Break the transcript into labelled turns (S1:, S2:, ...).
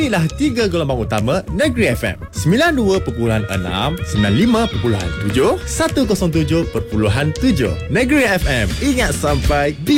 S1: Inilah 3 gelombang utama Negeri FM. 92.6, 95.7, 107.7. Negeri FM. Ingat sampai